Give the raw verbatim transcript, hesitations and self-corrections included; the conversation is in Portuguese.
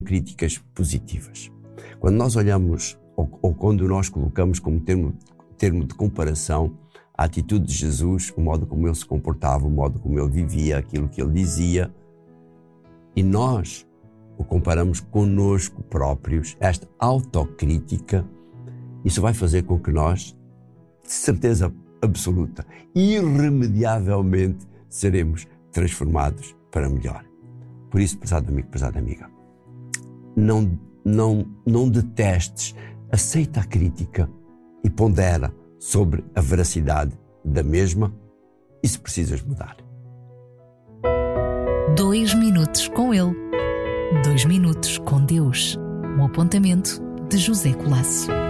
críticas positivas. Quando nós olhamos, ou, ou quando nós colocamos como termo, termo de comparação a atitude de Jesus, o modo como ele se comportava, o modo como ele vivia, aquilo que ele dizia, e nós o comparamos connosco próprios, esta autocrítica, isso vai fazer com que nós, de certeza absoluta, irremediavelmente, seremos transformados para melhor. Por isso, prezado amigo, prezada amiga, não, não, não detestes, aceita a crítica e pondera sobre a veracidade da mesma e se precisas mudar. Dois minutos com ele. Dois minutos com Deus. Um apontamento de José Colasso.